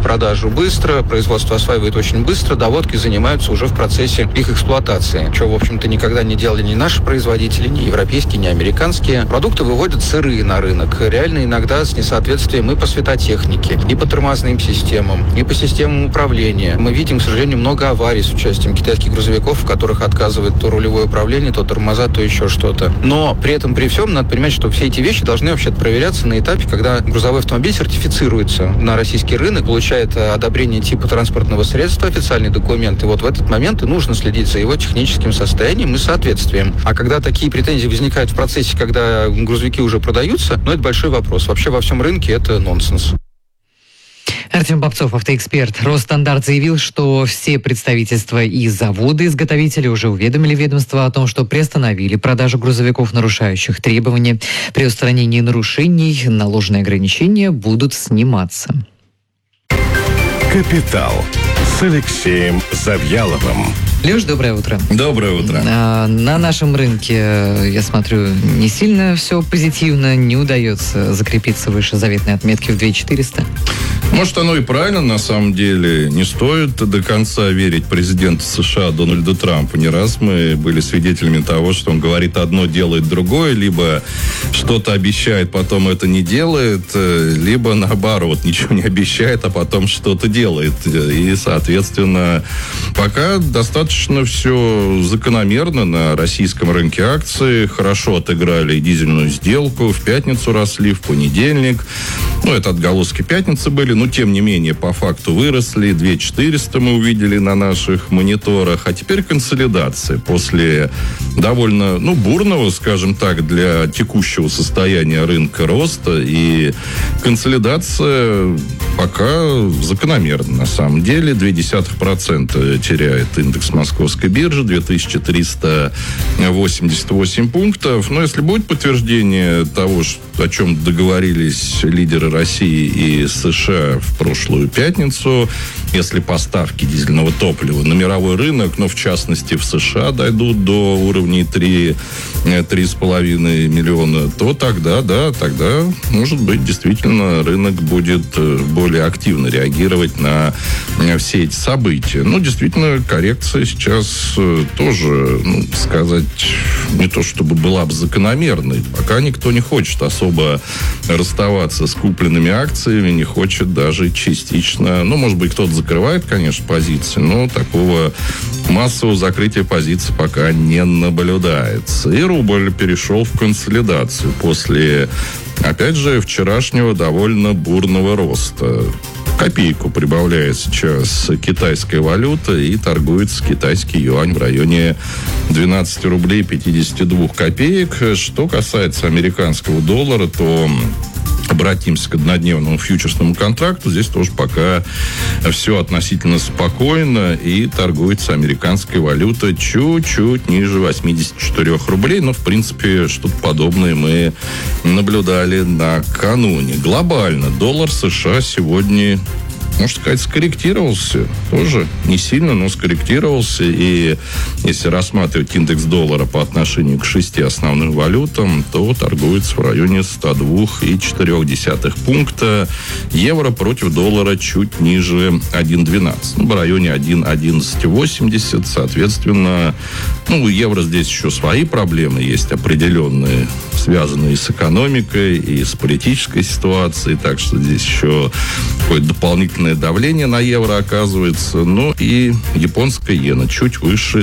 продажу быстро, производство осваивает очень быстро, доводки занимаются уже в процессе их эксплуатации. Что, в общем-то, никогда не делали ни наши производители, ни европейские, ни американские. Продукты выводят сырые на рынок. Реально иногда с несоответствием и по светотехнике, и по тормозным системам, и по системам управления. Мы видим, к сожалению, много аварий с участием китайских грузовиков, в которых отказывает то рулевое управление, то тормоза, то еще что-то. Но при этом, при всем, надо понимать, что все эти вещи должны вообще проверяться на этапе, когда грузовой автомобиль сертифицируется на российский рынок, получает одобрение типа транспортного средства, официальный документ. И вот в этот момент и нужно следить за его техническим состоянием и соответствием. А когда такие претензии возникают в процессе, когда грузовики уже продаются, это большой вопрос. Вообще во всем рынке это нонсенс. Артем Бобцов, автоэксперт. Росстандарт заявил, что все представительства и заводы-изготовители уже уведомили ведомство о том, что приостановили продажу грузовиков, нарушающих требования. При устранении нарушений наложенные ограничения будут сниматься. «Капитал» с Алексеем Завьяловым. Леш, доброе утро. Доброе утро. На нашем рынке, я смотрю, не сильно все позитивно, не удается закрепиться выше заветной отметки в 2400. Может, оно и правильно, на самом деле. Не стоит до конца верить президенту США Дональду Трампу. Не раз мы были свидетелями того, что он говорит одно, делает другое, либо что-то обещает, потом это не делает, либо наоборот, ничего не обещает, а потом что-то делает. И, соответственно, пока достаточно все закономерно на российском рынке акций. Хорошо отыграли дизельную сделку, в пятницу росли, в понедельник. Это отголоски пятницы были, но тем не менее по факту выросли. 2400 мы увидели на наших мониторах. А теперь консолидация. После довольно, бурного, скажем так, для текущего состояния рынка роста. И консолидация пока закономерна на самом деле. 0,2% теряет индекс Московской биржи, 2388 пунктов. Но если будет подтверждение того, о чем договорились лидеры России и США в прошлую пятницу, если поставки дизельного топлива на мировой рынок, в частности в США, дойдут до уровней 3,5 миллиона, то тогда, может быть, действительно рынок будет более активно реагировать на все эти события. Действительно, коррекция сейчас тоже, сказать, не то чтобы была бы закономерной. Пока никто не хочет особо расставаться с купленными акциями, не хочет даже частично. Может быть, кто-то закрывает, конечно, позиции, но такого массового закрытия позиций пока не наблюдается. И рубль перешел в консолидацию после, опять же, вчерашнего довольно бурного роста. Копейку прибавляет сейчас китайская валюта и торгуется китайский юань в районе 12 рублей 52 копеек. Что касается американского доллара, то обратимся к однодневному фьючерсному контракту. Здесь тоже пока все относительно спокойно, и торгуется американская валюта чуть-чуть ниже 84 рублей. В принципе, что-то подобное мы наблюдали накануне. Глобально доллар США сегодня, можно сказать, скорректировался. Тоже не сильно, но скорректировался. И если рассматривать индекс доллара по отношению к 6 основным валютам, то торгуется в районе 102,4 пункта. Евро против доллара чуть ниже 1,12. В районе 1,1180. Соответственно, у евро здесь еще свои проблемы есть определенные, связанные с экономикой и с политической ситуацией. Так что здесь еще какое-то дополнительное давление на евро оказывается. И японская иена чуть выше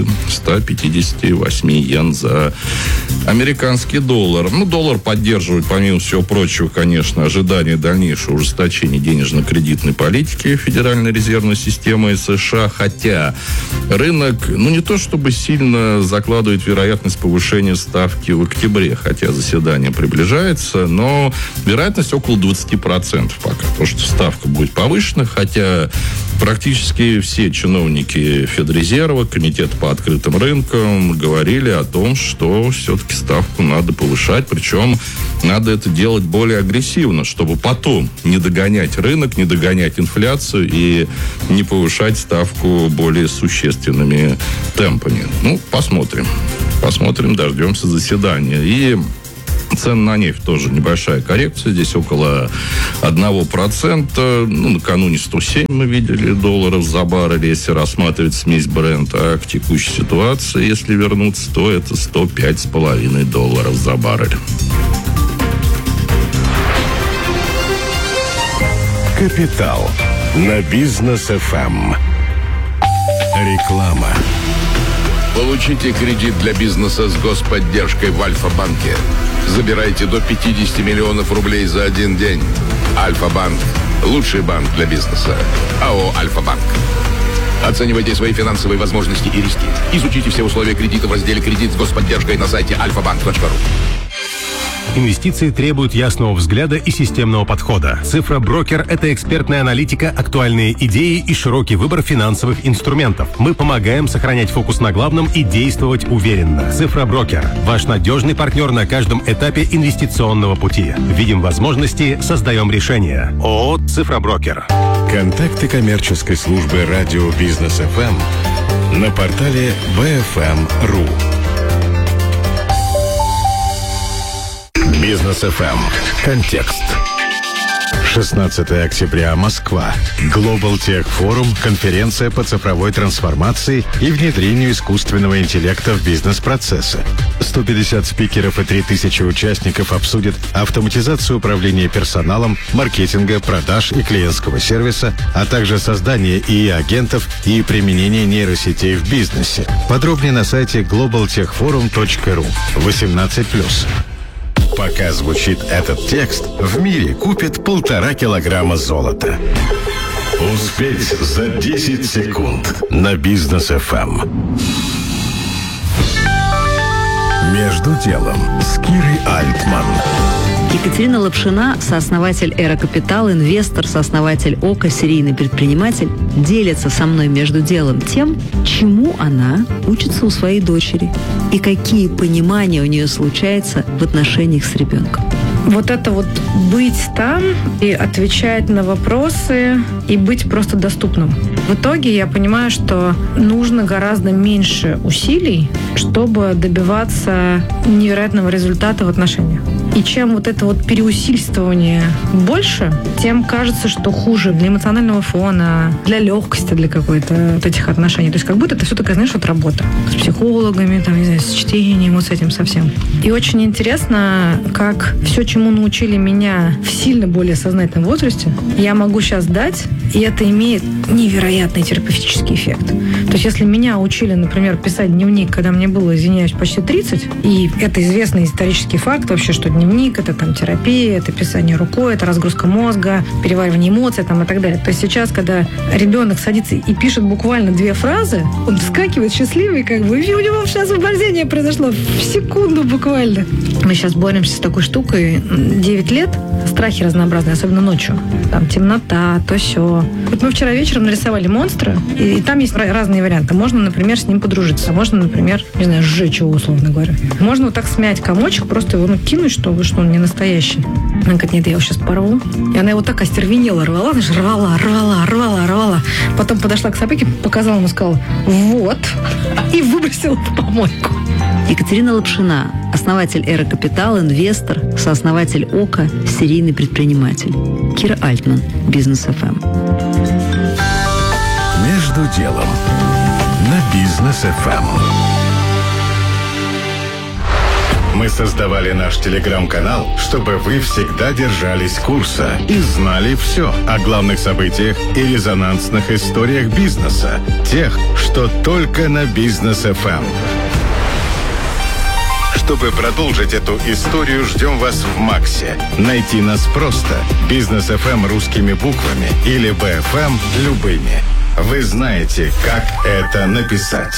158 йен за американский доллар. Доллар поддерживает, помимо всего прочего, конечно, ожидание дальнейшего ужесточения денежно-кредитной политики Федеральной резервной системы США. Хотя рынок, не то чтобы сильно закладывает вероятность повышения ставки в октябре, хотя заседание приближается, но вероятность около 20% пока. То, что ставка будет повышена, хотя практически все чиновники Федрезерва, Комитета по открытым рынкам говорили о том, что все-таки ставку надо повышать, причем надо это делать более агрессивно, чтобы потом не догонять рынок, не догонять инфляцию и не повышать ставку более существенными темпами. Посмотрим. Дождемся заседания. И Цен на нефть тоже небольшая коррекция. Здесь около 1%. Накануне 107 мы видели долларов за баррель, если рассматривать смесь Brent. А к текущей ситуации, если вернуться, то это $105,5 за баррель. Капитал на Бизнес ФМ. Реклама. Получите кредит для бизнеса с господдержкой в Альфа-банке. Забирайте до 50 миллионов рублей за один день. Альфа-банк. Лучший банк для бизнеса. АО «Альфа-банк». Оценивайте свои финансовые возможности и риски. Изучите все условия кредита в разделе «Кредит с господдержкой» на сайте alfabank.ru. Инвестиции требуют ясного взгляда и системного подхода. «Цифра-брокер» — это экспертная аналитика, актуальные идеи и широкий выбор финансовых инструментов. Мы помогаем сохранять фокус на главном и действовать уверенно. «Цифра-брокер» — ваш надежный партнер на каждом этапе инвестиционного пути. Видим возможности, создаем решения. ООО «Цифра-брокер». Контакты коммерческой службы радио Бизнес ФМ на портале bfm.ru. Бизнес ФМ. Контекст. 16 октября. Москва. Global Tech Forum. Конференция по цифровой трансформации и внедрению искусственного интеллекта в бизнес-процессы. 150 спикеров и 3000 участников обсудят автоматизацию управления персоналом, маркетинга, продаж и клиентского сервиса, а также создание ИИ-агентов и применение нейросетей в бизнесе. Подробнее на сайте globaltechforum.ru. 18+. Пока звучит этот текст, в мире купят 1,5 килограмма золота. Успеть за 10 секунд на Бизнес ФМ. Между делом с Кирой Альтман. Екатерина Лапшина, сооснователь «Эра Капитал», инвестор, сооснователь ОКО, серийный предприниматель, делится со мной между делом тем, чему она учится у своей дочери и какие понимания у нее случаются в отношениях с ребенком. Вот это вот быть там и отвечать на вопросы и быть просто доступным. В итоге я понимаю, что нужно гораздо меньше усилий, чтобы добиваться невероятного результата в отношениях. И чем вот это вот переусильствование больше, тем кажется, что хуже для эмоционального фона, для легкости, для какой-то вот этих отношений. То есть как будто это все такая, знаешь, вот работа с психологами, там, не знаю, с чтением, вот с этим совсем. И очень интересно, как все, чему научили меня в сильно более сознательном возрасте, я могу сейчас дать, и это имеет невероятный терапевтический эффект. То есть если меня учили, например, писать дневник, когда мне было, извиняюсь, почти 30, и это известный исторический факт вообще, что дневник — это там терапия, это писание рукой, это разгрузка мозга, переваривание эмоций там, и так далее. То есть сейчас, когда ребенок садится и пишет буквально 2 фразы, он вскакивает счастливый, как бы, и у него сейчас освобождение произошло в секунду буквально. Мы сейчас боремся с такой штукой 9 лет, страхи разнообразные, особенно ночью. Там темнота, то сё. Вот мы вчера вечером нарисовали монстра, и там есть разные варианты. Можно, например, с ним подружиться. Можно, например, не знаю, сжечь его, условно говоря. Можно вот так смять комочек, просто его кинуть, что он не настоящий. Она говорит, нет, я его сейчас порву. И она его так остервенела, рвала, знаешь, рвала. Потом подошла к собаке, показала ему, сказала, вот, и выбросила в помойку. Екатерина Лапшина, основатель «Эра Капитал», инвестор, сооснователь ОКО, серийный предприниматель. Кира Альтман, Бизнес ФМ. Между делом на Бизнес ФМ. Мы создавали наш телеграм-канал, чтобы вы всегда держались курса и знали все о главных событиях и резонансных историях бизнеса. Тех, что только на Бизнес ФМ. Чтобы продолжить эту историю, ждем вас в Максе. Найти нас просто. Бизнес ФМ русскими буквами или БФМ любыми. Вы знаете, как это написать.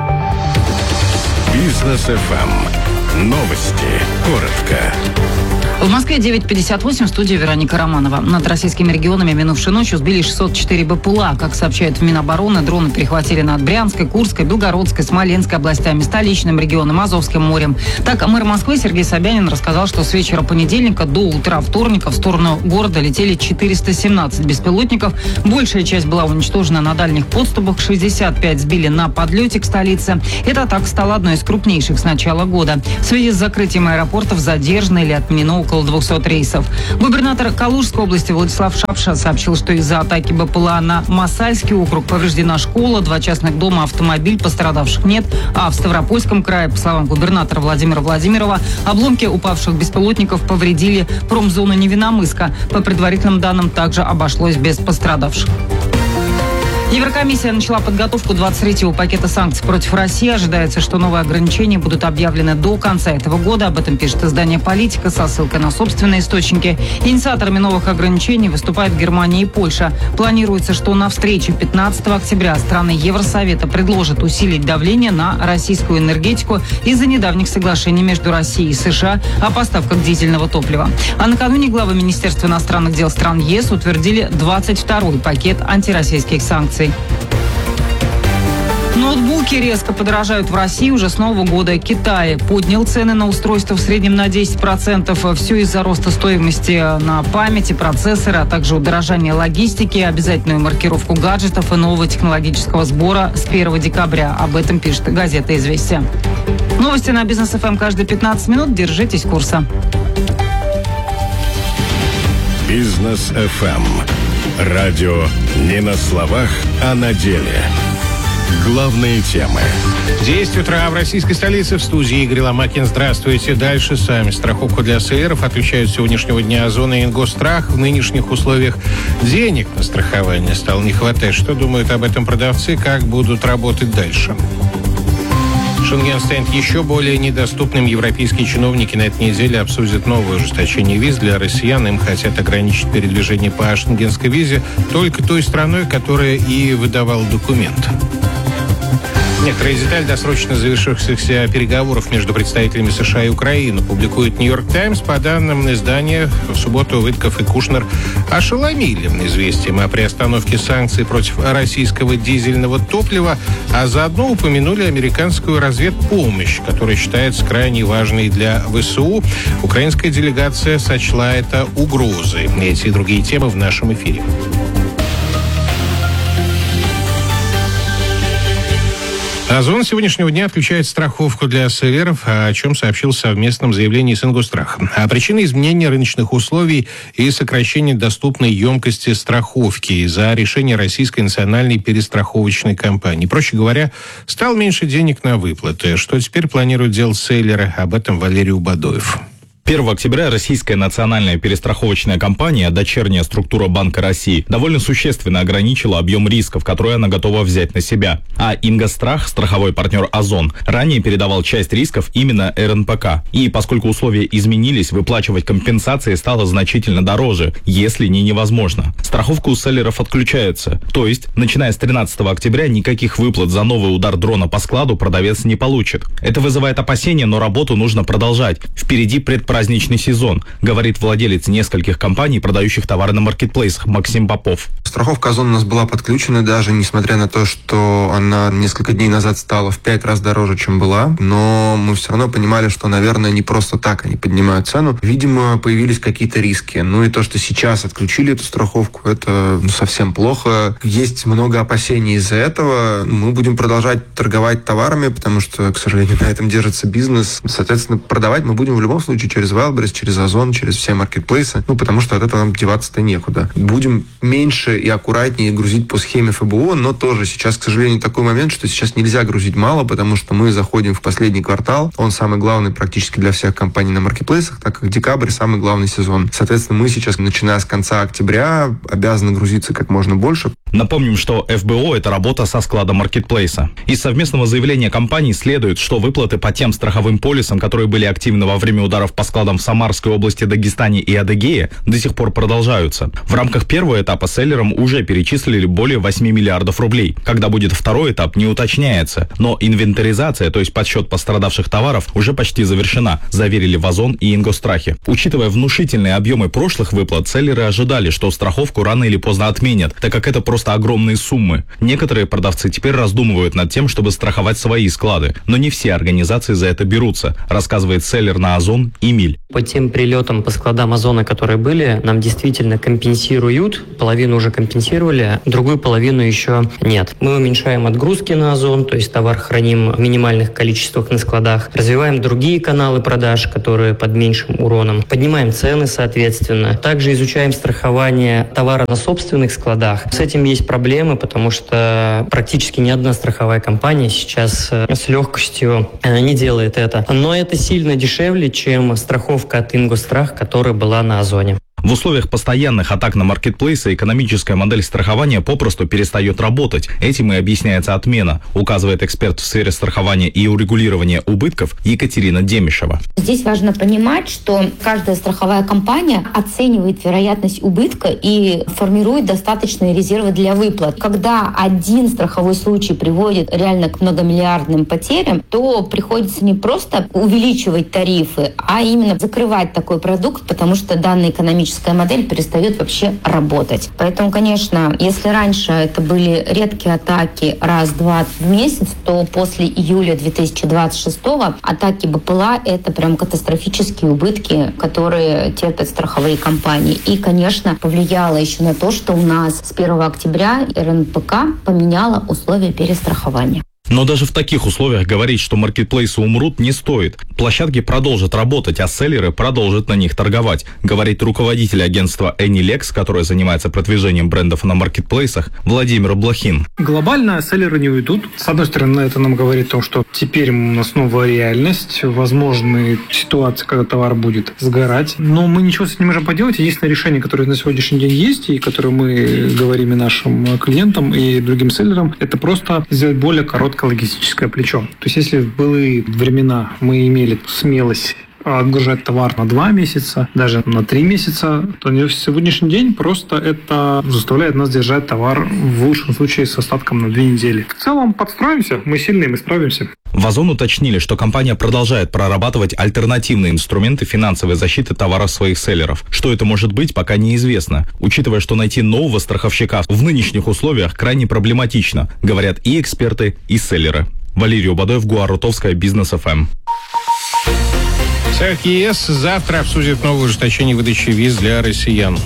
Бизнес ФМ. Новости. Коротко. В Москве 9:58, в студии Вероника Романова. Над российскими регионами минувшей ночью сбили 604 БПЛА. Как сообщают в Минобороны, дроны перехватили над Брянской, Курской, Белгородской, Смоленской областями, столичным регионом, Азовским морем. Так, мэр Москвы Сергей Собянин рассказал, что с вечера понедельника до утра вторника в сторону города летели 417 беспилотников. Большая часть была уничтожена на дальних подступах, 65 сбили на подлете к столице. Эта атака стала одной из крупнейших с начала года. В связи с закрытием аэропортов задержано или отменено около 200 рейсов. Губернатор Калужской области Владислав Шапша сообщил, что из-за атаки БПЛА на Масальский округ повреждена школа, 2 частных дома, автомобиль, пострадавших нет. А в Ставропольском крае, по словам губернатора Владимира Владимирова, обломки упавших беспилотников повредили промзону Невиномысска. По предварительным данным, также обошлось без пострадавших. Еврокомиссия начала подготовку 23-го пакета санкций против России. Ожидается, что новые ограничения будут объявлены до конца этого года. Об этом пишет издание «Политика» со ссылкой на собственные источники. Инициаторами новых ограничений выступают Германия и Польша. Планируется, что на встрече 15 октября страны Евросовета предложат усилить давление на российскую энергетику из-за недавних соглашений между Россией и США о поставках дизельного топлива. А накануне главы Министерства иностранных дел стран ЕС утвердили 22-й пакет антироссийских санкций. Ноутбуки резко подорожают в России уже с Нового года. Китай поднял цены на устройства в среднем на 10%. Все из-за роста стоимости на памяти, процессоры, а также удорожания логистики, обязательную маркировку гаджетов и нового технологического сбора с 1 декабря. Об этом пишет газета «Известия». Новости на Бизнес ФМ каждые 15 минут. Держитесь курса. Бизнес ФМ. Радио не на словах, а на деле. Главные темы. 10 утра в российской столице. В студии Игорь Ломакин. Здравствуйте. Дальше сами. Страховку для СРов отключают с сегодняшнего дня Озон и Ингосстрах. В нынешних условиях денег на страхование стало не хватать. Что думают об этом продавцы? Как будут работать дальше? Шенген станет еще более недоступным. Европейские чиновники на этой неделе обсудят новое ужесточение виз для россиян. Им хотят ограничить передвижение по шенгенской визе только той страной, которая и выдавала документ. Некоторые детали досрочно завершившихся переговоров между представителями США и Украины публикует «Нью-Йорк Таймс». По данным издания, в субботу Витков и Кушнер ошеломили известием о приостановке санкций против российского дизельного топлива, а заодно упомянули американскую разведпомощь, которая считается крайне важной для ВСУ. Украинская делегация сочла это угрозой. Эти и другие темы в нашем эфире. Озон с сегодняшнего дня отключает страховку для СРов, о чем сообщил в совместном заявлении с Ингосстрахом. А причина изменения рыночных условий и сокращения доступной емкости страховки из-за решения Российской национальной перестраховочной компании. Проще говоря, стало меньше денег на выплаты. Что теперь планируют делать селлеры? Об этом Валерий Убадоев. 1 октября Российская национальная перестраховочная компания, дочерняя структура Банка России, довольно существенно ограничила объем рисков, которые она готова взять на себя. А Ингосстрах, страховой партнер Озон, ранее передавал часть рисков именно РНПК. И поскольку условия изменились, выплачивать компенсации стало значительно дороже, если не невозможно. Страховка у селлеров отключается. То есть, начиная с 13 октября, никаких выплат за новый удар дрона по складу продавец не получит. Это вызывает опасения, но работу нужно продолжать. Впереди праздничный сезон, говорит владелец нескольких компаний, продающих товары на маркетплейсах, Максим Попов. Страховка Озон у нас была подключена, даже несмотря на то, что она несколько дней назад стала в 5 раз дороже, чем была. Но мы все равно понимали, что, наверное, не просто так они поднимают цену. Видимо, появились какие-то риски. Ну и то, что сейчас отключили эту страховку, это совсем плохо. Есть много опасений из-за этого. Мы будем продолжать торговать товарами, потому что, к сожалению, на этом держится бизнес. Соответственно, продавать мы будем в любом случае через Wildberries, через Озон, через все маркетплейсы, потому что от этого нам деваться-то некуда. Будем меньше и аккуратнее грузить по схеме ФБО, но тоже сейчас, к сожалению, такой момент, что сейчас нельзя грузить мало, потому что мы заходим в последний квартал, он самый главный практически для всех компаний на маркетплейсах, так как декабрь самый главный сезон. Соответственно, мы сейчас, начиная с конца октября, обязаны грузиться как можно больше. Напомним, что ФБО – это работа со склада маркетплейса. Из совместного заявления компаний следует, что выплаты по тем страховым полисам, которые были активны во время ударов по складам в Самарской области, Дагестане и Адыгее, до сих пор продолжаются. В рамках первого этапа селлерам уже перечислили более 8 миллиардов рублей. Когда будет второй этап, не уточняется. Но инвентаризация, то есть подсчет пострадавших товаров, уже почти завершена, заверили в Озон и Ингосстрахе. Учитывая внушительные объемы прошлых выплат, селлеры ожидали, что страховку рано или поздно отменят, так как это просто огромные суммы. Некоторые продавцы теперь раздумывают над тем, чтобы страховать свои склады, но не все организации за это берутся, рассказывает селлер на Озон Эмиль. По тем прилетам по складам Озона, которые были, нам действительно компенсируют, половину уже компенсировали, другую половину еще нет. Мы уменьшаем отгрузки на Озон, то есть товар храним в минимальных количествах на складах, развиваем другие каналы продаж, которые под меньшим уроном, поднимаем цены, соответственно. Также изучаем страхование товара на собственных складах. С этим есть проблемы, потому что практически ни одна страховая компания сейчас с легкостью не делает это. Но это сильно дешевле, чем страховка от Ингосстрах, которая была на Озоне. В условиях постоянных атак на маркетплейсы экономическая модель страхования попросту перестает работать. Этим и объясняется отмена, указывает эксперт в сфере страхования и урегулирования убытков Екатерина Демишева. Здесь важно понимать, что каждая страховая компания оценивает вероятность убытка и формирует достаточные резервы для выплат. Когда один страховой случай приводит реально к многомиллиардным потерям, то приходится не просто увеличивать тарифы, а именно закрывать такой продукт, потому что данная экономическая модель перестает вообще работать. Поэтому, конечно, если раньше это были редкие атаки раз-два в месяц, то после июля 2026 атаки БПЛА — это прям катастрофические убытки, которые терпят страховые компании. И, конечно, повлияло еще на то, что у нас с 1 октября РНПК поменяла условия перестрахования. Но даже в таких условиях говорить, что маркетплейсы умрут, не стоит. Площадки продолжат работать, а селлеры продолжат на них торговать, говорит руководитель агентства Anylex, которое занимается продвижением брендов на маркетплейсах, Владимир Блохин. Глобально селлеры не уйдут. С одной стороны, это нам говорит о том, что теперь у нас новая реальность, возможны ситуации, когда товар будет сгорать. Но мы ничего с этим не можем поделать. Единственное решение, которое на сегодняшний день есть, и которое мы говорим и нашим клиентам, и другим селлерам, это просто сделать более короткое логистическое плечо. То есть, если в былые времена мы имели смелость отгружать товар на 2 месяца, даже на 3 месяца, то в сегодняшний день просто это заставляет нас держать товар в лучшем случае с остатком на 2 недели. В целом подстроимся, мы сильные, мы справимся. В Озон уточнили, что компания продолжает прорабатывать альтернативные инструменты финансовой защиты товаров своих селлеров. Что это может быть, пока неизвестно, учитывая, что найти нового страховщика в нынешних условиях крайне проблематично, говорят и эксперты, и селлеры. Валерий Убадоев, Гуарутовская, Бизнес ФМ. Совет ЕС завтра обсудит новое ужесточение выдачи виз для россиян.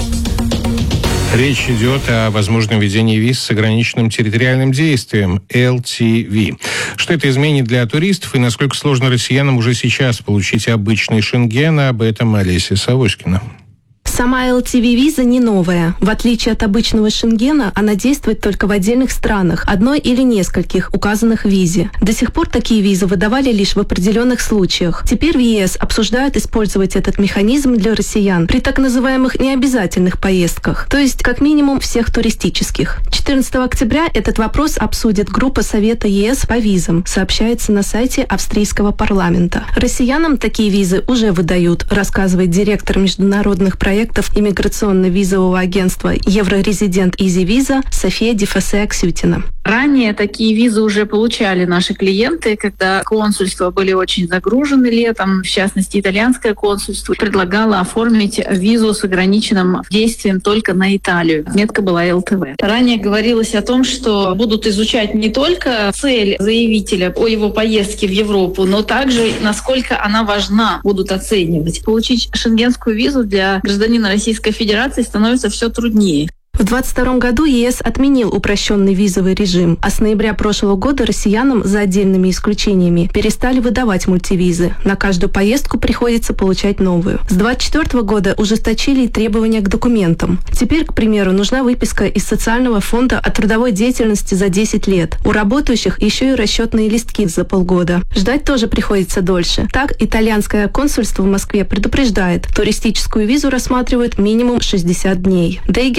Речь идет о возможном введении виз с ограниченным территориальным действием LTV. Что это изменит для туристов и насколько сложно россиянам уже сейчас получить обычный Шенген, об этом Олеся Савоськина. Сама LTV-виза не новая. В отличие от обычного Шенгена, она действует только в отдельных странах, одной или нескольких, указанных в визе. До сих пор такие визы выдавали лишь в определенных случаях. Теперь в ЕС обсуждают использовать этот механизм для россиян при так называемых необязательных поездках, то есть как минимум всех туристических. 14 октября этот вопрос обсудит группа Совета ЕС по визам, сообщается на сайте австрийского парламента. Россиянам такие визы уже выдают, рассказывает директор международных проектов иммиграционно-визового агентства Еврорезидент Изи Виза София Дефасе-Аксютина. Ранее такие визы уже получали наши клиенты, когда консульства были очень загружены летом. В частности, итальянское консульство предлагало оформить визу с ограниченным действием только на Италию. Метка была ЛТВ. Ранее говорилось о том, что будут изучать не только цель заявителя о его поездке в Европу, но также насколько она важна, будут оценивать. Получить шенгенскую визу для гражданина Российской Федерации становится все труднее. В 2022 году ЕС отменил упрощенный визовый режим, а с ноября прошлого года россиянам, за отдельными исключениями, перестали выдавать мультивизы. На каждую поездку приходится получать новую. С 2024 года ужесточили требования к документам. Теперь, к примеру, нужна выписка из социального фонда о трудовой деятельности за 10 лет. У работающих еще и расчетные листки за полгода. Ждать тоже приходится дольше. Так, итальянское консульство в Москве предупреждает, туристическую визу рассматривают минимум 60 дней. Да и география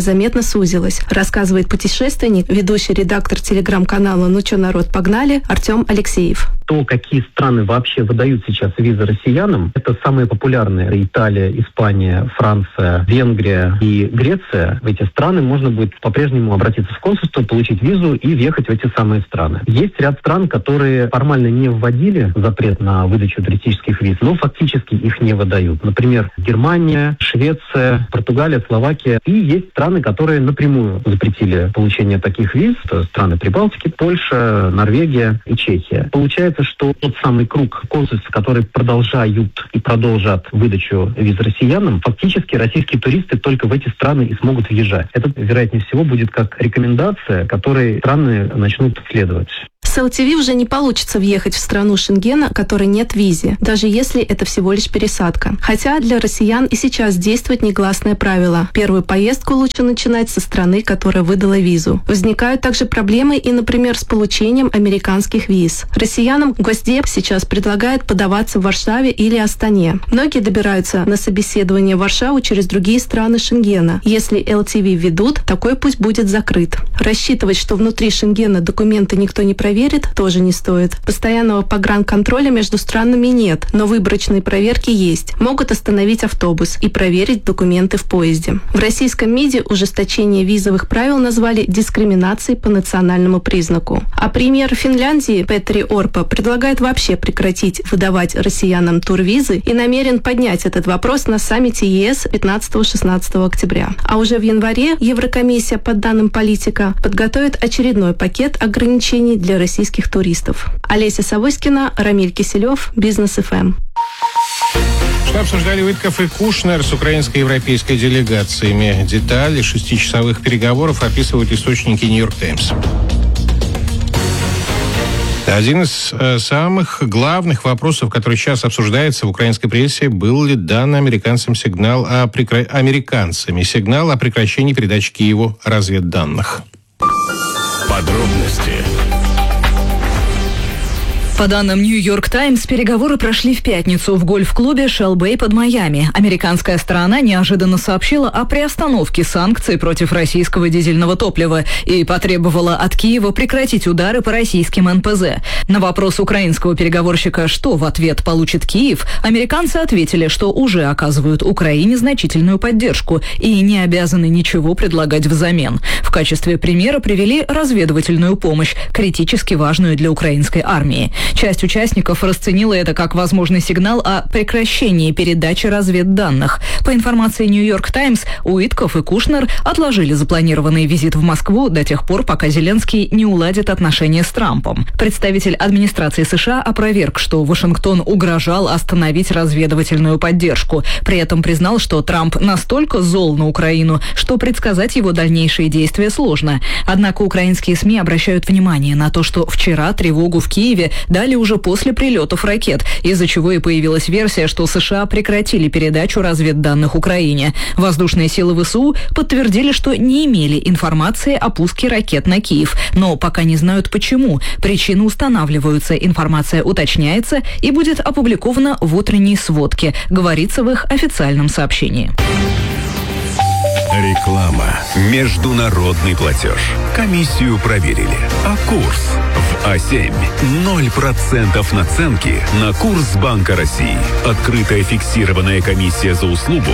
заметно сузилась, рассказывает путешественник, ведущий редактор телеграм-канала «Ну чё, народ, погнали» Артем Алексеев. То, какие страны вообще выдают сейчас визы россиянам, это самые популярные: Италия, Испания, Франция, Венгрия и Греция. В эти страны можно будет по-прежнему обратиться в консульство, получить визу и въехать в эти самые страны. Есть ряд стран, которые формально не вводили запрет на выдачу туристических виз, но фактически их не выдают. Например, Германия, Швеция, Португалия, Словакия. И есть страны, которые напрямую запретили получение таких виз. Это страны Прибалтики, Польша, Норвегия и Чехия. Получается, что тот самый круг консульств, которые продолжают и продолжат выдачу виз россиянам, фактически российские туристы только в эти страны и смогут въезжать. Это, вероятнее всего, будет как рекомендация, которой страны начнут следовать. С LTV уже не получится въехать в страну Шенгена, которой нет визы, даже если это всего лишь пересадка. Хотя для россиян и сейчас действует негласное правило. Первую поездку лучше начинать со страны, которая выдала визу. Возникают также проблемы и, например, с получением американских виз. Россиянам Госдеп сейчас предлагает подаваться в Варшаве или Астане. Многие добираются на собеседование в Варшаву через другие страны Шенгена. Если LTV введут, такой путь будет закрыт. Рассчитывать, что внутри Шенгена документы никто не проверит, тоже не стоит. Постоянного погранконтроля между странами нет, но выборочные проверки есть. Могут остановить автобус и проверить документы в поезде. В российском МИДе ужесточение визовых правил назвали дискриминацией по национальному признаку. А премьер Финляндии Петри Орпо предлагает вообще прекратить выдавать россиянам турвизы и намерен поднять этот вопрос на саммите ЕС 15-16 октября. А уже в январе Еврокомиссия, по данным Политика, подготовит очередной пакет ограничений для российских туристов. Олеся Савоськина, Рамиль Киселев, Бизнес ФМ. Что обсуждали Уитков и Кушнер с украинской и европейской делегациями. Детали 6-часовых переговоров описывают источники «Нью-Йорк Таймс». Один из самых главных вопросов, который сейчас обсуждается в украинской прессе, был ли дан американцами сигнал о прекращении передачи Киеву разведданных. Подробности. По данным «Нью-Йорк Таймс», переговоры прошли в пятницу в гольф-клубе Shell Bay под Майами. Американская сторона неожиданно сообщила о приостановке санкций против российского дизельного топлива и потребовала от Киева прекратить удары по российским НПЗ. На вопрос украинского переговорщика, что в ответ получит Киев, американцы ответили, что уже оказывают Украине значительную поддержку и не обязаны ничего предлагать взамен. В качестве примера привели разведывательную помощь, критически важную для украинской армии. Часть участников расценила это как возможный сигнал о прекращении передачи разведданных. По информации «Нью-Йорк Таймс», Уитков и Кушнер отложили запланированный визит в Москву до тех пор, пока Зеленский не уладит отношения с Трампом. Представитель администрации США опроверг, что Вашингтон угрожал остановить разведывательную поддержку. При этом признал, что Трамп настолько зол на Украину, что предсказать его дальнейшие действия сложно. Однако украинские СМИ обращают внимание на то, что вчера тревогу в Киеве дали уже после прилетов ракет, из-за чего и появилась версия, что США прекратили передачу разведданных Украине. Воздушные силы ВСУ подтвердили, что не имели информации о пуске ракет на Киев, но пока не знают почему. Причины устанавливаются, информация уточняется и будет опубликована в утренней сводке, говорится в их официальном сообщении. Реклама. Международный платеж. Комиссию проверили. А курс в А7. 0% наценки на курс Банка России. Открытая фиксированная комиссия за услугу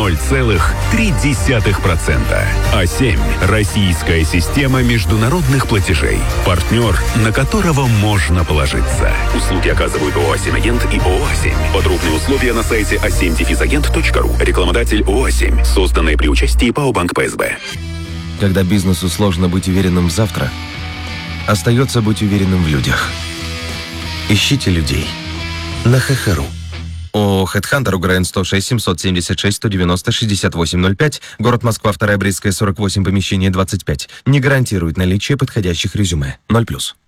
0,3%. А7. Российская система международных платежей. Партнер, на которого можно положиться. Услуги оказывают ООО «А7 Агент» и ООО «А7». Подробные условия на сайте a7-agent.ru. Рекламодатель ООО «А7». Созданные при участии ПАО «Банк ПСБ». Когда бизнесу сложно быть уверенным в завтра, остается быть уверенным в людях. Ищите людей на ХХРУ. ООО «Хедхантер», УГРН 106 776 190 6805, город Москва, 2 Брестская, 48, помещение 25. Не гарантирует наличие подходящих резюме. 0+.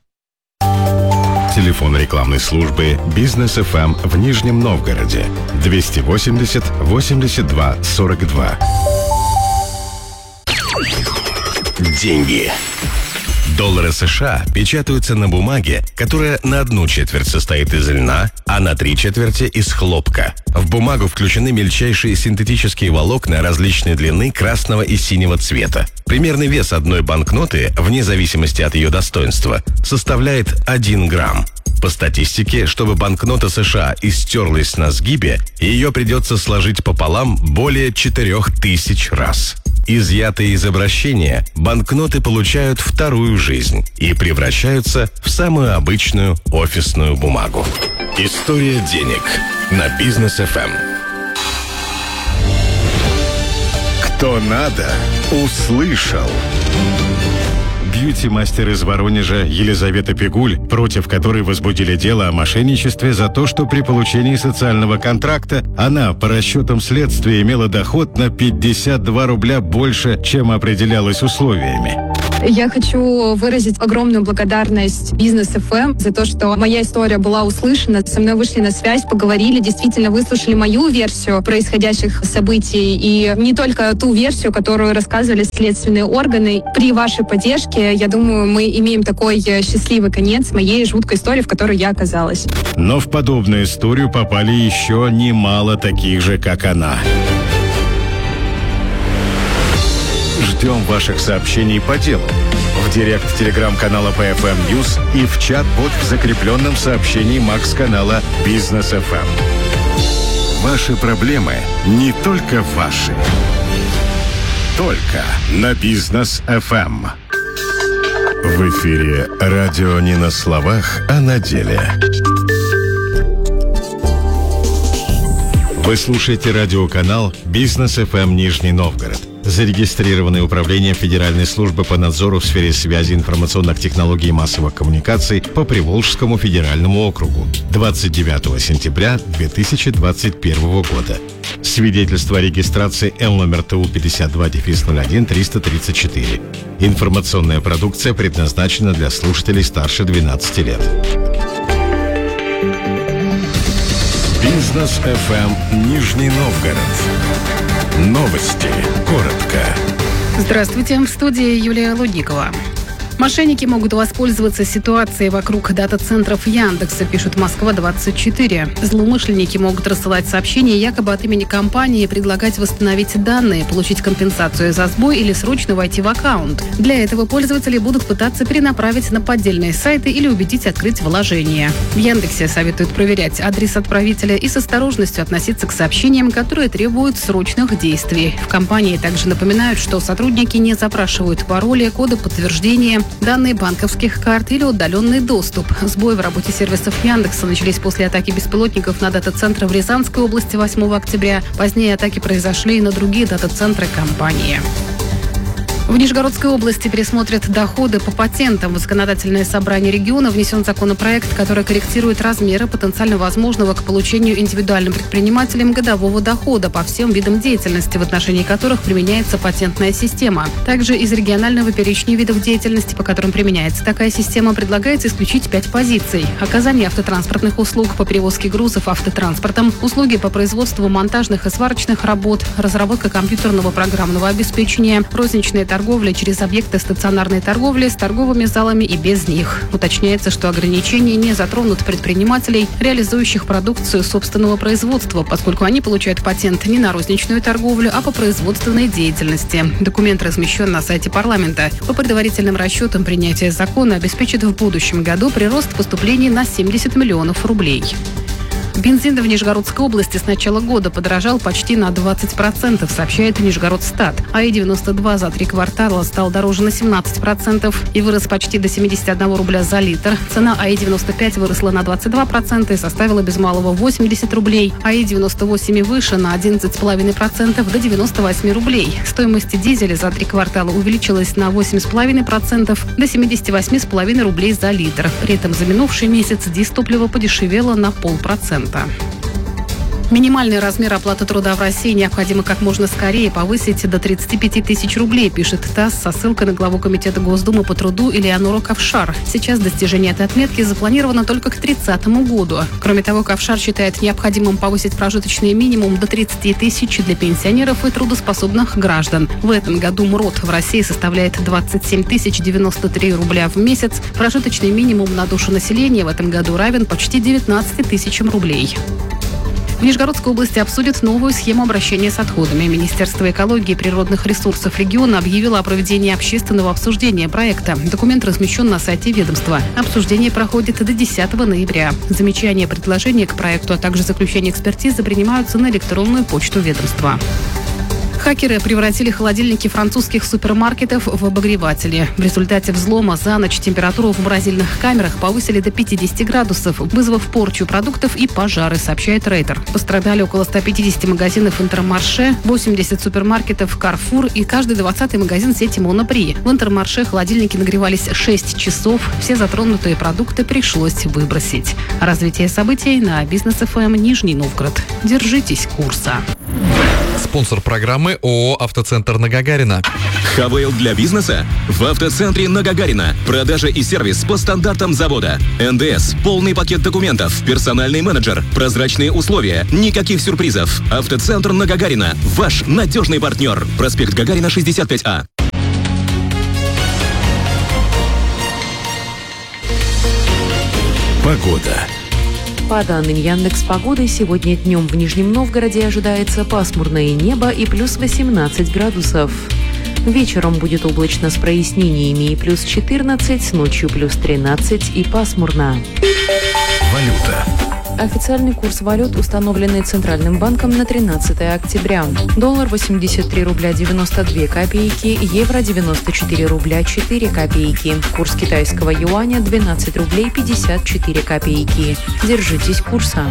Телефон рекламной службы «Бизнес ФМ» в Нижнем Новгороде 280 82 42. Деньги. Доллары США печатаются на бумаге, которая на 1/4 состоит из льна, а на 3/4 из хлопка. В бумагу включены мельчайшие синтетические волокна различной длины красного и синего цвета. Примерный вес одной банкноты, вне зависимости от ее достоинства, составляет 1 грамм. По статистике, чтобы банкнота США истерлась на сгибе, ее придется сложить пополам более 4000 раз. Изъятые из обращения, банкноты получают вторую жизнь и превращаются в самую обычную офисную бумагу. История денег на Бизнес ФМ. Кто надо, услышал. Бьюти-мастер из Воронежа Елизавета Пигуль, против которой возбудили дело о мошенничестве за то, что при получении социального контракта она, по расчетам следствия, имела доход на 52 рубля больше, чем определялось условиями. Я хочу выразить огромную благодарность Бизнес ФМ за то, что моя история была услышана. Со мной вышли на связь, поговорили, действительно выслушали мою версию происходящих событий и не только ту версию, которую рассказывали следственные органы. При вашей поддержке, я думаю, мы имеем такой счастливый конец моей жуткой истории, в которой я оказалась. Но в подобную историю попали еще немало таких же, как она. Ждем ваших сообщений по делу в директ телеграм-канала PFM News и в чат-бот в закрепленном сообщении Макс-канала Бизнес ФМ. Ваши проблемы не только ваши. Только на Бизнес ФМ. В эфире радио не на словах, а на деле. Вы слушаете радиоканал Бизнес ФМ Нижний Новгород. Зарегистрированное управление Федеральной службы по надзору в сфере связи, информационных технологий и массовых коммуникаций по Приволжскому федеральному округу 29 сентября 2021 года. Свидетельство о регистрации Л номер ТУ 52-01-334. Информационная продукция предназначена для слушателей старше 12 лет. Бизнес ФМ Нижний Новгород. Новости. Коротко. Здравствуйте. В студии Юлия Лудникова. Мошенники могут воспользоваться ситуацией вокруг дата-центров Яндекса, пишут Москва-24. Злоумышленники могут рассылать сообщения якобы от имени компании и предлагать восстановить данные, получить компенсацию за сбой или срочно войти в аккаунт. Для этого пользователи будут пытаться перенаправить на поддельные сайты или убедить открыть вложение. В Яндексе советуют проверять адрес отправителя и с осторожностью относиться к сообщениям, которые требуют срочных действий. В компании также напоминают, что сотрудники не запрашивают пароли, коды подтверждения, данные банковских карт или удаленный доступ. Сбои в работе сервисов Яндекса начались после атаки беспилотников на дата-центры в Рязанской области 8 октября. Позднее атаки произошли и на другие дата-центры компании. В Нижегородской области пересмотрят доходы по патентам. В законодательное собрание региона внесен законопроект, который корректирует размеры потенциально возможного к получению индивидуальным предпринимателям годового дохода по всем видам деятельности, в отношении которых применяется патентная система. Также из регионального перечня видов деятельности, по которым применяется такая система, предлагается исключить 5 позиций. Оказание автотранспортных услуг по перевозке грузов автотранспортом, услуги по производству монтажных и сварочных работ, разработка компьютерного программного обеспечения, розничная торговля через объекты стационарной торговли с торговыми залами и без них. Уточняется, что ограничения не затронут предпринимателей, реализующих продукцию собственного производства, поскольку они получают патент не на розничную торговлю, а по производственной деятельности. Документ размещен на сайте парламента. По предварительным расчетам, принятие закона обеспечит в будущем году прирост поступлений на 70 миллионов рублей. Бензин в Нижегородской области с начала года подорожал почти на 20%, сообщает Нижегородстат. АИ-92 за 3 квартала стал дороже на 17% и вырос почти до 71 рубля за литр. Цена АИ-95 выросла на 22% и составила без малого 80 рублей. АИ-98 выше на 11,5% до 98 рублей. Стоимость дизеля за 3 квартала увеличилась на 8,5% до 78,5 рублей за литр. При этом за минувший месяц дизтопливо подешевело на 0,5%. Минимальный размер оплаты труда в России необходимо как можно скорее повысить до 35 тысяч рублей, пишет ТАСС со ссылкой на главу Комитета Госдумы по труду Элеонору Ковшар. Сейчас достижение этой отметки запланировано только к 30 году. Кроме того, Ковшар считает необходимым повысить прожиточный минимум до 30 тысяч для пенсионеров и трудоспособных граждан. В этом году МРОТ в России составляет 27 093 рубля в месяц. Прожиточный минимум на душу населения в этом году равен почти 19 тысячам рублей. В Нижегородской области обсудят новую схему обращения с отходами. Министерство экологии и природных ресурсов региона объявило о проведении общественного обсуждения проекта. Документ размещен на сайте ведомства. Обсуждение проходит до 10 ноября. Замечания, предложения к проекту, а также заключение экспертизы принимаются на электронную почту ведомства. Хакеры превратили холодильники французских супермаркетов в обогреватели. В результате взлома за ночь температуру в морозильных камерах повысили до 50 градусов, вызвав порчу продуктов и пожары, сообщает Рейтер. Пострадали около 150 магазинов Интермарше, 80 супермаркетов Carrefour и каждый 20-й магазин сети Monoprix. В Интермарше холодильники нагревались 6 часов. Все затронутые продукты пришлось выбросить. Развитие событий на Бизнес ФМ Нижний Новгород. Держитесь курса. Спонсор программы ООО «Автоцентр на Гагарина». ХВЛ для бизнеса? В автоцентре на Гагарина. Продажа и сервис по стандартам завода. НДС, полный пакет документов, персональный менеджер, прозрачные условия, никаких сюрпризов. Автоцентр на Гагарина. Ваш надежный партнер. Проспект Гагарина, 65А. Погода. По данным Яндекс.Погоды, сегодня днем в Нижнем Новгороде ожидается пасмурное небо и плюс 18 градусов. Вечером будет облачно с прояснениями и плюс 14, ночью плюс 13 и пасмурно. Валюта. Официальный курс валют, установленный Центральным банком на 13 октября. Доллар 83 рубля 92 копейки, евро 94 рубля 4 копейки. Курс китайского юаня 12 рублей 54 копейки. Держитесь курса.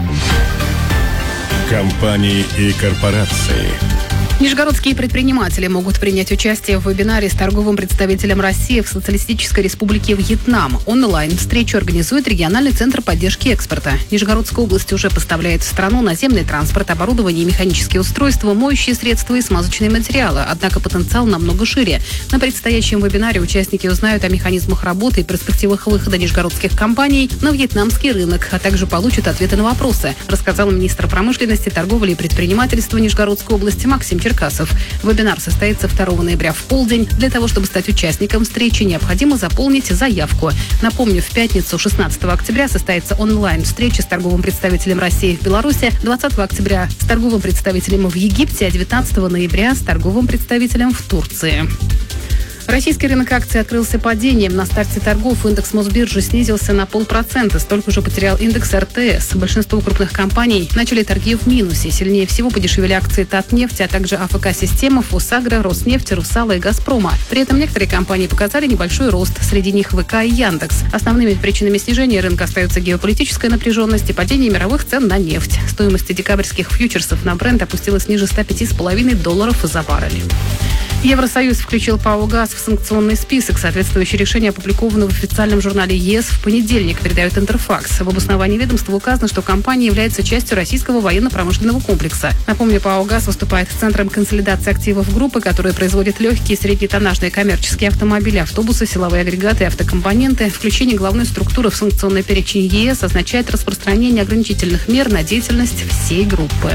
Компании и корпорации. Нижегородские предприниматели могут принять участие в вебинаре с торговым представителем России в Социалистической Республике Вьетнам. Онлайн-встречу организует региональный центр поддержки экспорта. Нижегородская область уже поставляет в страну наземный транспорт, оборудование и механические устройства, моющие средства и смазочные материалы. Однако потенциал намного шире. На предстоящем вебинаре участники узнают о механизмах работы и перспективах выхода нижегородских компаний на вьетнамский рынок, а также получат ответы на вопросы, рассказал министр промышленности, торговли и предпринимательства Нижегородской области Максим Черкасов. Вебинар состоится 2 ноября в полдень. Для того, чтобы стать участником встречи, необходимо заполнить заявку. Напомню, в пятницу 16 октября состоится онлайн-встреча с торговым представителем России в Беларуси, 20 октября с торговым представителем в Египте, а 19 ноября с торговым представителем в Турции. Российский рынок акций открылся падением. На старте торгов индекс Мосбиржи снизился на 0,5%. Столько же потерял индекс РТС. Большинство крупных компаний начали торги в минусе. Сильнее всего подешевели акции Татнефти, а также АФК-система, Фосагро, Роснефть, Русала и Газпрома. При этом некоторые компании показали небольшой рост. Среди них ВК и Яндекс. Основными причинами снижения рынка остаются геополитическая напряженность и падение мировых цен на нефть. Стоимость декабрьских фьючерсов на Брент опустилась ниже $105,5 за баррель. Евросоюз включил ПАО «ГАЗ» в санкционный список. Соответствующее решение опубликовано в официальном журнале ЕС в понедельник, передает Интерфакс. В обосновании ведомства указано, что компания является частью российского военно-промышленного комплекса. Напомню, ПАО «ГАЗ» выступает центром консолидации активов группы, которая производит легкие и среднетоннажные коммерческие автомобили, автобусы, силовые агрегаты и автокомпоненты. Включение главной структуры в санкционный перечень ЕС означает распространение ограничительных мер на деятельность всей группы.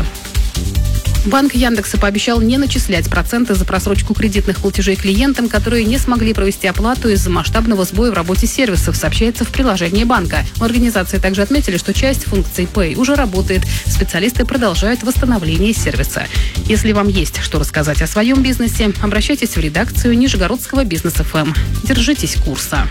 Банк Яндекса пообещал не начислять проценты за просрочку кредитных платежей клиентам, которые не смогли провести оплату из-за масштабного сбоя в работе сервисов, сообщается в приложении банка. В организации также отметили, что часть функций Pay уже работает. Специалисты продолжают восстановление сервиса. Если вам есть что рассказать о своем бизнесе, обращайтесь в редакцию Нижегородского Бизнес ФМ. Держитесь курса.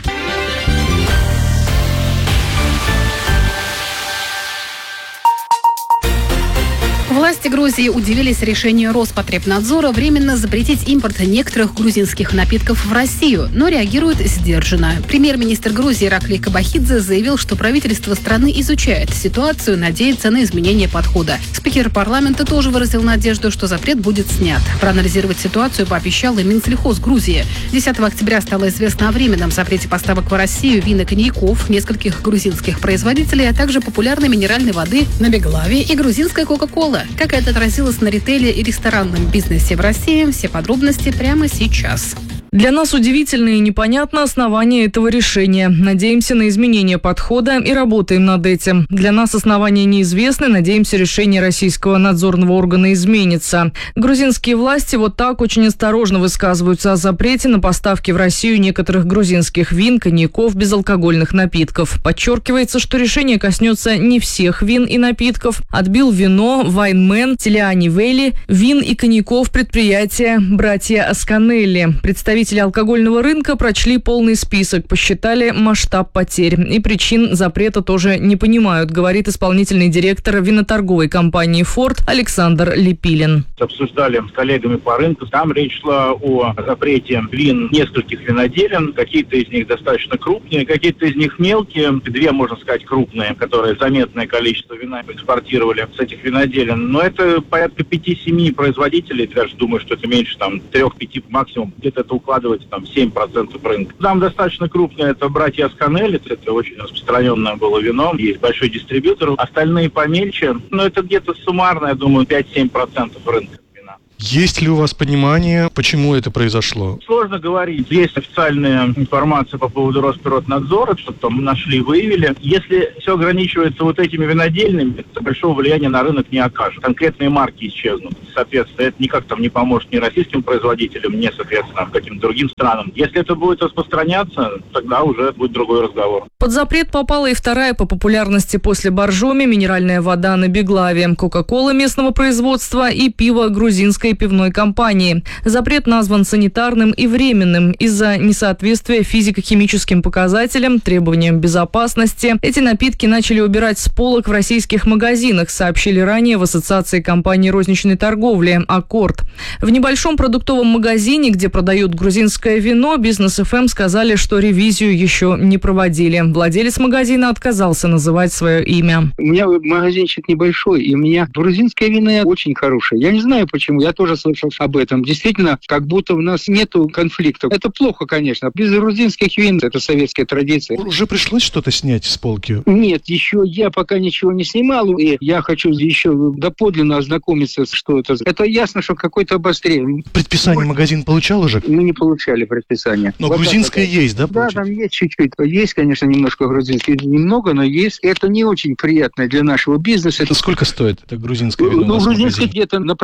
Власти Грузии удивились решению Роспотребнадзора временно запретить импорт некоторых грузинских напитков в Россию, но реагируют сдержанно. Премьер-министр Грузии Ираклий Кабахидзе заявил, что правительство страны изучает ситуацию, надеется на изменение подхода. Спикер парламента тоже выразил надежду, что запрет будет снят. Проанализировать ситуацию пообещал и Минсельхоз Грузии. 10 октября стало известно о временном запрете поставок в Россию вин и коньяков, нескольких грузинских производителей, а также популярной минеральной воды на Беглаве и грузинской Кока-Колы. Как это отразилось на ритейле и ресторанном бизнесе в России? Все подробности прямо сейчас. Для нас удивительно и непонятно основание этого решения. Надеемся на изменение подхода и работаем над этим. Для нас основания неизвестны, надеемся, решение российского надзорного органа изменится. Грузинские власти вот так очень осторожно высказываются о запрете на поставки в Россию некоторых грузинских вин, коньяков, безалкогольных напитков. Подчеркивается, что решение коснется не всех вин и напитков. Отбил вино, Вайнмен, Телиани Вейли, вин и коньяков предприятия «Братья Асканелли». Представители алкогольного рынка прочли полный список, посчитали масштаб потерь. И причин запрета тоже не понимают, говорит исполнительный директор виноторговой компании «Форд» Александр Лепилин. Обсуждали с коллегами по рынку. Там речь шла о запрете вин нескольких виноделин. Какие-то из них достаточно крупные, какие-то из них мелкие. Две, можно сказать, крупные, которые заметное количество вина экспортировали с этих виноделин. Но это порядка 5-7 производителей. Я даже думаю, что это меньше 3-5 максимум. Где-то это укладывается 7% рынка. Там достаточно крупные, это братья Асканелли, это очень распространенное было вино, есть большой дистрибьютор. Остальные помельче, но это где-то суммарно, я думаю, 5-7% рынка. Есть ли у вас понимание, почему это произошло? Сложно говорить. Есть официальная информация по поводу Роспироднадзора, что там нашли, выявили. Если все ограничивается вот этими винодельными, то большого влияния на рынок не окажет. Конкретные марки исчезнут. Соответственно, это никак не поможет ни российским производителям, ни, соответственно, каким-то другим странам. Если это будет распространяться, тогда уже будет другой разговор. Под запрет попала и вторая по популярности после боржоми минеральная вода на Беглаве, кока-кола местного производства и пиво грузинской пивной компании. Запрет назван санитарным и временным из-за несоответствия физико-химическим показателям, требованиям безопасности. Эти напитки начали убирать с полок в российских магазинах, сообщили ранее в Ассоциации компаний розничной торговли «Аккорд». В небольшом продуктовом магазине, где продают грузинское вино, Бизнес ФМ сказали, что ревизию еще не проводили. Владелец магазина отказался называть свое имя. У меня магазинчик небольшой, и у меня грузинское вино очень хорошее. Я не знаю почему, я тоже слышал об этом. Действительно, как будто у нас нету конфликтов. Это плохо, конечно. Без грузинских вин это советская традиция. Уже пришлось что-то снять с полки? Нет, еще я пока ничего не снимал, и я хочу еще доподлинно ознакомиться, что это. Это ясно, что какое-то обострение. Предписание магазин получал уже? Мы не получали предписание. Но вот грузинское есть, да? Да, там есть чуть-чуть. Есть, конечно, немножко грузинское. Немного, но есть. Это не очень приятно для нашего бизнеса. Это сколько стоит это грузинское вино? Ну, грузинское где-то на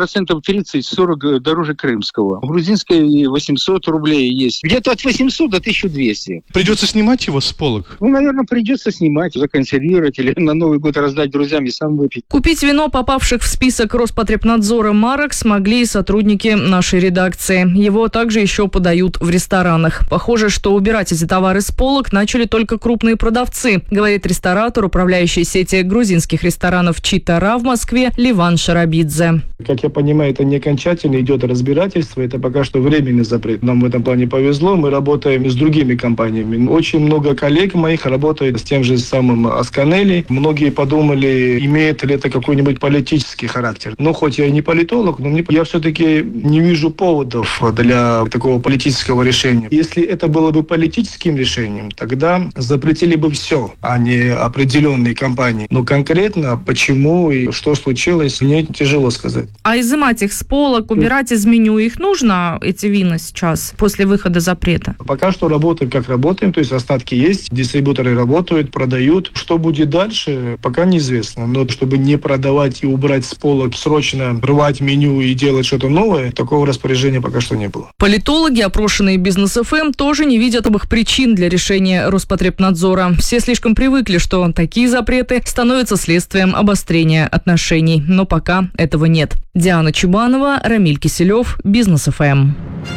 30-40% дороже крымского. Грузинское 800 рублей есть. Где-то от 800 до 1200. Придется снимать его с полок? Ну, наверное, придется снимать, законсервировать или на Новый год раздать друзьям и сам выпить. Купить вино, попавших в список Роспотребнадзора марок, смогли и сотрудники нашей редакции. Его также еще подают в ресторанах. Похоже, что убирать эти товары с полок начали только крупные продавцы, говорит ресторатор, управляющий сети грузинских ресторанов «Читара» в Москве Ливан Шарабидзе. Как я понимаю, это не окончательно идет разбирательство, это пока что временный запрет. Нам в этом плане повезло, мы работаем с другими компаниями. Очень много коллег моих работает с тем же самым Асканелли. Многие подумали, имеет ли это какой-нибудь политический характер. Но хоть я и не политолог, но я все-таки не вижу поводов для такого политического решения. Если это было бы политическим решением, тогда запретили бы все, а не определенные компании. Но конкретно почему и что случилось, мне тяжело сказать. А изымать их с полок, убирать из меню, их нужно, эти вина сейчас, после выхода запрета? Пока что работаем как работаем, то есть остатки есть, дистрибьюторы работают, продают. Что будет дальше, пока неизвестно. Но чтобы не продавать и убрать с полок, срочно рвать меню и делать что-то новое, такого распоряжения пока что не было. Политологи, опрошенные Бизнес ФМ, тоже не видят особых причин для решения Роспотребнадзора. Все слишком привыкли, что такие запреты становятся следствием обострения отношений. Но пока этого нет. Диана Чубанова, Рамиль Киселев, Бизнес ФМ.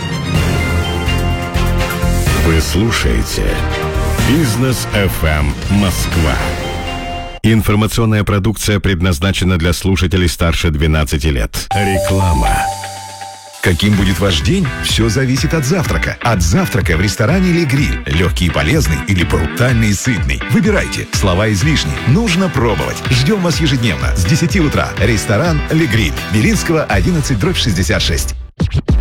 Вы слушаете Бизнес ФМ Москва. Информационная продукция предназначена для слушателей старше 12 лет. Реклама. Каким будет ваш день, все зависит от завтрака. От завтрака в ресторане «Ле Гриль». Легкий и полезный или брутальный и сытный. Выбирайте. Слова излишни. Нужно пробовать. Ждем вас ежедневно с 10 утра. Ресторан «Ле Гриль». Белинского, 11/66.